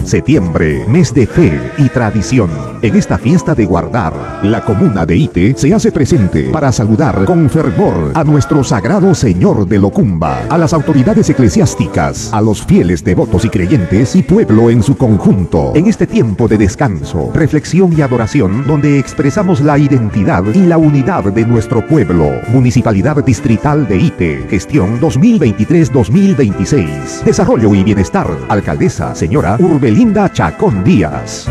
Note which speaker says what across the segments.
Speaker 1: Septiembre, mes de fe y tradición. En esta fiesta de guardar, la comuna de Ite se hace presente para saludar con fervor a nuestro sagrado Señor de Locumba, a las autoridades eclesiásticas, a los fieles devotos y creyentes y pueblo en su conjunto. En este tiempo de descanso, reflexión y adoración, donde expresamos la identidad y la unidad de nuestro pueblo. Municipalidad Distrital de Ite, gestión 2023-2026. Desarrollo y bienestar. Alcaldesa, señora Urbelinda Chacón Díaz.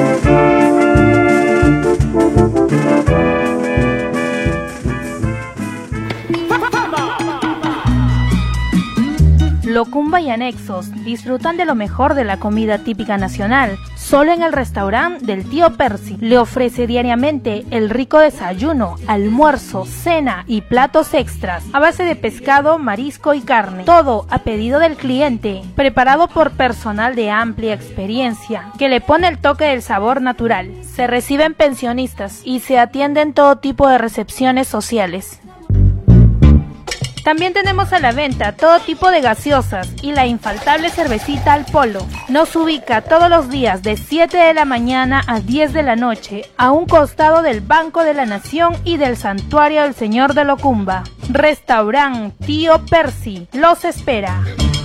Speaker 2: Locumba y anexos disfrutan de lo mejor de la comida típica nacional. Solo en el restaurante del tío Percy le ofrece diariamente el rico desayuno, almuerzo, cena y platos extras a base de pescado, marisco y carne. Todo a pedido del cliente, preparado por personal de amplia experiencia que le pone el toque del sabor natural. Se reciben pensionistas y se atienden todo tipo de recepciones sociales. También tenemos a la venta todo tipo de gaseosas y la infaltable cervecita al polo. Nos ubica todos los días de 7 de la mañana a 10 de la noche a un costado del Banco de la Nación y del Santuario del Señor de Locumba. Restaurante Tío Percy los espera.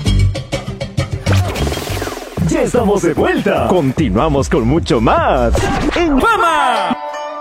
Speaker 3: Ya estamos de vuelta. Continuamos con mucho más en Fama.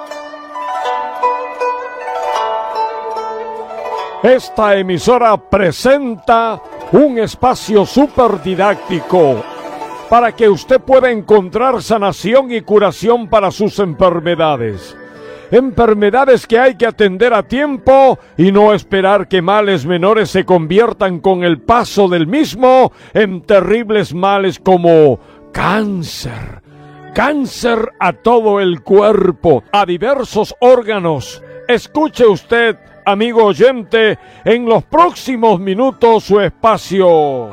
Speaker 4: Esta emisora presenta un espacio súper didáctico para que usted pueda encontrar sanación y curación para sus enfermedades. Enfermedades que hay que atender a tiempo y no esperar que males menores se conviertan con el paso del mismo en terribles males como cáncer. Cáncer a todo el cuerpo, a diversos órganos. Escuche usted, amigo oyente, en los próximos minutos su espacio.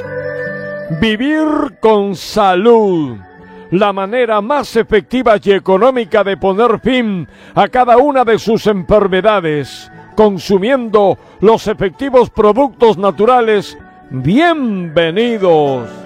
Speaker 4: Vivir con salud. La manera más efectiva y económica de poner fin a cada una de sus enfermedades, consumiendo los efectivos productos naturales. Bienvenidos.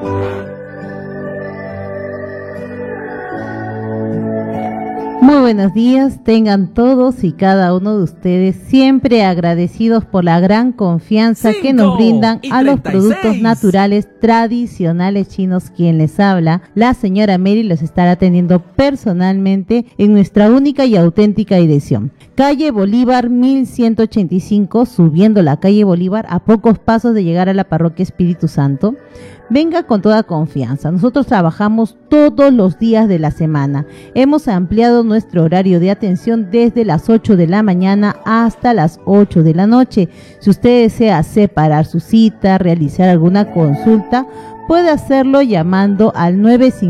Speaker 5: Muy buenos días, tengan todos y cada uno de ustedes siempre agradecidos por la gran confianza que nos brindan a los productos naturales tradicionales chinos. Quien les habla, la señora Mary, los estará atendiendo personalmente en nuestra única y auténtica dirección. Calle Bolívar 1185, subiendo la calle Bolívar a pocos pasos de llegar a la parroquia Espíritu Santo. Venga con toda confianza. Nosotros trabajamos todos los días de la semana. Hemos ampliado nuestro horario de atención desde las 8 de la mañana hasta las 8 de la noche. Si usted desea separar su cita, realizar alguna consulta, puede hacerlo llamando al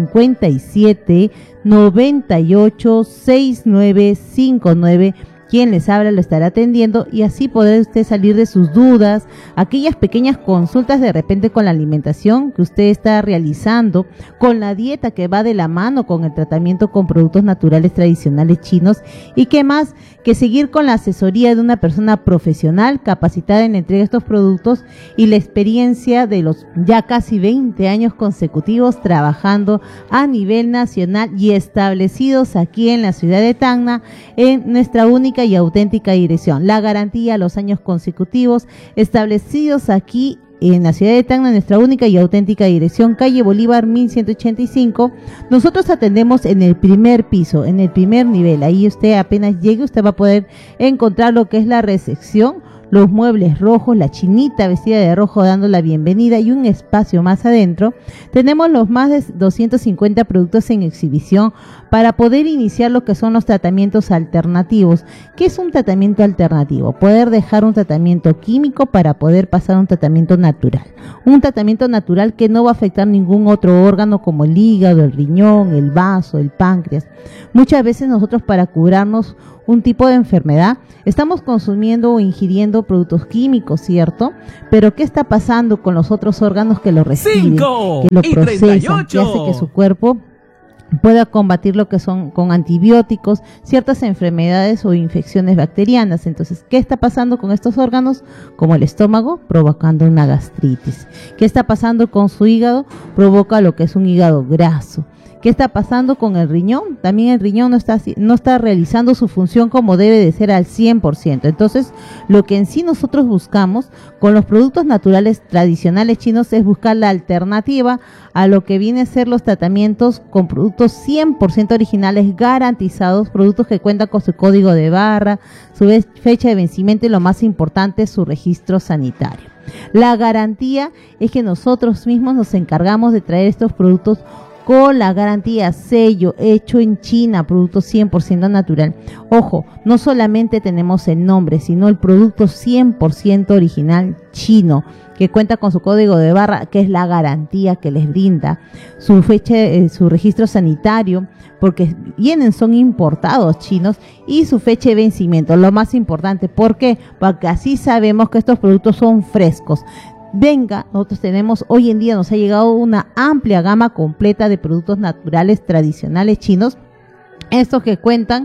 Speaker 5: 957 98 6959. Quien les habla lo estará atendiendo y así poder usted salir de sus dudas, aquellas pequeñas consultas de repente con la alimentación que usted está realizando, con la dieta que va de la mano con el tratamiento con productos naturales tradicionales chinos, y qué más que seguir con la asesoría de una persona profesional capacitada en la entrega de estos productos y la experiencia de los ya casi 20 años consecutivos trabajando a nivel nacional y establecidos aquí en la ciudad de Tacna en nuestra única y auténtica dirección. La garantía a los años consecutivos establecidos aquí en la ciudad de Tacna, en nuestra única y auténtica dirección, calle Bolívar 1185. Nosotros atendemos en el primer piso, en el primer nivel. Ahí usted apenas llegue, usted va a poder encontrar lo que es la recepción, los muebles rojos, la chinita vestida de rojo dando la bienvenida y un espacio más adentro. Tenemos los más de 250 productos en exhibición para poder iniciar lo que son los tratamientos alternativos. ¿Qué es un tratamiento alternativo? Poder dejar un tratamiento químico para poder pasar a un tratamiento natural. Un tratamiento natural que no va a afectar ningún otro órgano como el hígado, el riñón, el vaso, el páncreas. Muchas veces nosotros para curarnos un tipo de enfermedad estamos consumiendo o ingiriendo productos químicos, ¿cierto? Pero ¿qué está pasando con los otros órganos que lo reciben, que lo procesan, que hace que su cuerpo pueda combatir lo que son con antibióticos, ciertas enfermedades o infecciones bacterianas. Entonces, ¿qué está pasando con estos órganos? Como el estómago, provocando una gastritis. ¿Qué está pasando con su hígado? Provoca lo que es un hígado graso. ¿Qué está pasando con el riñón? También el riñón no está realizando su función como debe de ser al 100%. Entonces, lo que en sí nosotros buscamos con los productos naturales tradicionales chinos es buscar la alternativa a lo que viene a ser los tratamientos con productos 100% originales, garantizados, productos que cuentan con su código de barra, su fecha de vencimiento y lo más importante, su registro sanitario. La garantía es que nosotros mismos nos encargamos de traer estos productos con la garantía sello hecho en China, producto 100% natural. Ojo, no solamente tenemos el nombre, sino el producto 100% original chino, que cuenta con su código de barra, que es la garantía que les brinda, su fecha, su registro sanitario, porque son importados chinos, y su fecha de vencimiento, lo más importante. ¿Por qué? Porque así sabemos que estos productos son frescos. Nosotros tenemos, hoy en día nos ha llegado una amplia gama completa de productos naturales tradicionales chinos, estos que cuentan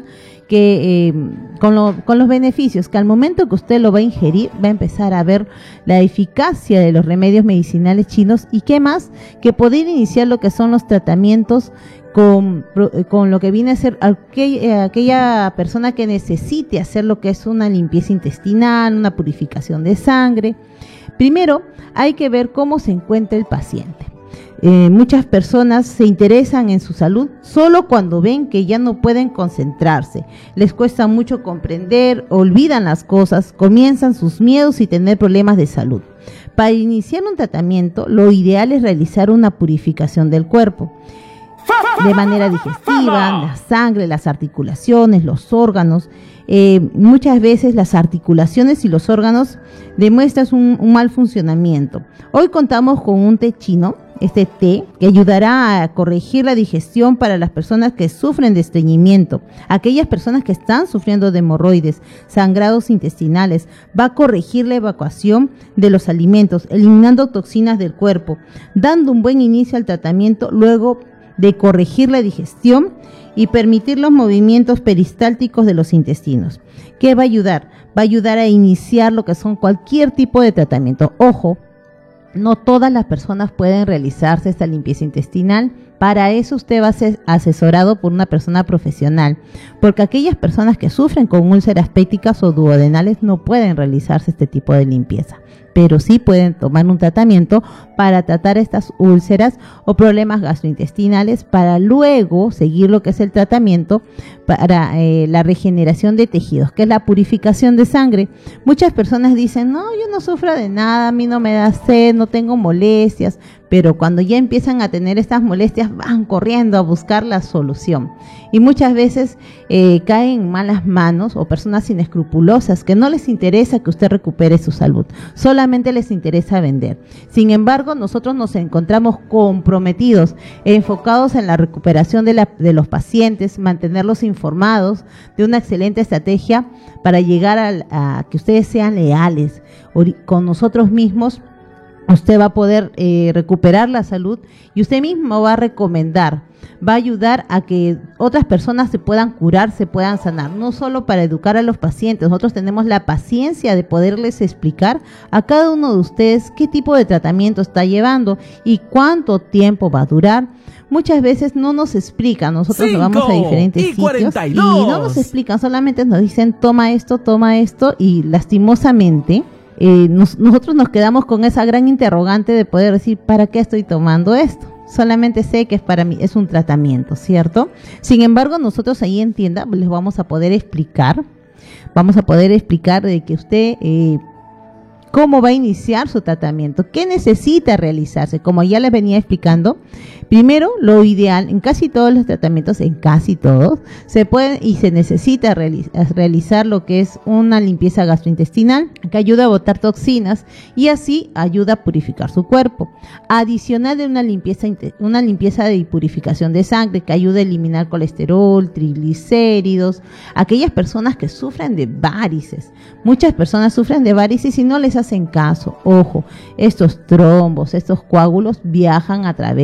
Speaker 5: con los beneficios, que al momento que usted lo va a ingerir, va a empezar a ver la eficacia de los remedios medicinales chinos, y qué más que poder iniciar lo que son los tratamientos con lo que viene a ser aquella persona que necesite hacer lo que es una limpieza intestinal, una purificación de sangre. Primero, hay que ver cómo se encuentra el paciente. Muchas personas se interesan en su salud solo cuando ven que ya no pueden concentrarse, les cuesta mucho comprender, olvidan las cosas, comienzan sus miedos y tener problemas de salud. Para iniciar un tratamiento, lo ideal es realizar una purificación del cuerpo de manera digestiva, la sangre, las articulaciones, los órganos. Muchas veces las articulaciones y los órganos demuestran un mal funcionamiento. Hoy contamos con un té chino, este té que ayudará a corregir la digestión para las personas que sufren de estreñimiento, aquellas personas que están sufriendo de hemorroides, sangrados intestinales. Va a corregir la evacuación de los alimentos, eliminando toxinas del cuerpo, dando un buen inicio al tratamiento, luego de corregir la digestión y permitir los movimientos peristálticos de los intestinos. ¿Qué va a ayudar? Va a ayudar a iniciar lo que son cualquier tipo de tratamiento. Ojo, no todas las personas pueden realizarse esta limpieza intestinal. Para eso usted va a ser asesorado por una persona profesional, porque aquellas personas que sufren con úlceras pépticas o duodenales no pueden realizarse este tipo de limpieza, pero sí pueden tomar un tratamiento para tratar estas úlceras o problemas gastrointestinales, para luego seguir lo que es el tratamiento para la regeneración de tejidos, que es la purificación de sangre. Muchas personas dicen, no, yo no sufro de nada, a mí no me da sed, no tengo molestias, pero cuando ya empiezan a tener estas molestias van corriendo a buscar la solución, y muchas veces caen en malas manos o personas inescrupulosas que no les interesa que usted recupere su salud, solamente les interesa vender. Sin embargo, nosotros nos encontramos comprometidos, enfocados en la recuperación de los pacientes, mantenerlos informados de una excelente estrategia para llegar a que ustedes sean leales con nosotros mismos. Usted va a poder recuperar la salud, y usted mismo va a recomendar, va a ayudar a que otras personas se puedan curar, se puedan sanar, no solo para educar a los pacientes. Nosotros tenemos la paciencia de poderles explicar a cada uno de ustedes qué tipo de tratamiento está llevando y cuánto tiempo va a durar. Muchas veces no nos explican, nosotros nos vamos a diferentes sitios y no nos explican, solamente nos dicen toma esto, y lastimosamente nosotros nos quedamos con esa gran interrogante de poder decir, ¿para qué estoy tomando esto? Solamente sé que es para mí, es un tratamiento, ¿cierto? Sin embargo, nosotros ahí en tienda les vamos a poder explicar de que usted cómo va a iniciar su tratamiento, qué necesita realizarse. Como ya les venía explicando, primero, lo ideal en casi todos los tratamientos, en casi todos, se puede y se necesita realizar lo que es una limpieza gastrointestinal, que ayuda a botar toxinas y así ayuda a purificar su cuerpo. Adicional de una limpieza de purificación de sangre, que ayuda a eliminar colesterol, triglicéridos, aquellas personas que sufren de varices. Muchas personas sufren de varices y no les hacen caso. Ojo, estos trombos, estos coágulos viajan a través